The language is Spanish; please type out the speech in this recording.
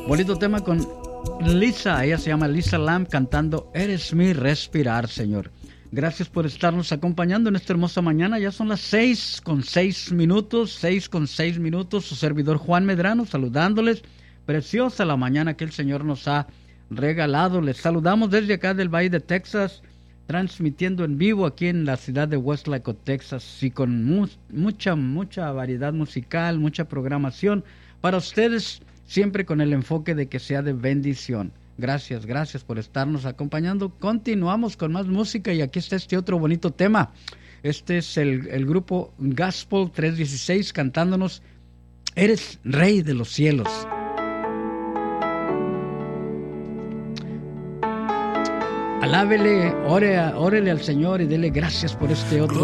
Bonito tema con Lisa, ella se llama Lisa Lam, cantando Eres mi respirar, Señor. Gracias por estarnos acompañando en esta hermosa mañana. Ya son las 6:06, su servidor Juan Medrano, saludándoles. Preciosa la mañana que el Señor nos ha regalado. Les saludamos desde acá del Valle de Texas, transmitiendo en vivo aquí en la ciudad de Westlake, Texas, y con mucha variedad musical, mucha programación para ustedes, siempre con el enfoque de que sea de bendición. Gracias por estarnos acompañando. Continuamos con más música y aquí está este otro bonito tema. Este es el grupo Gospel 316 cantándonos Eres Rey de los cielos. Alábele, órele al Señor y dele gracias por este otro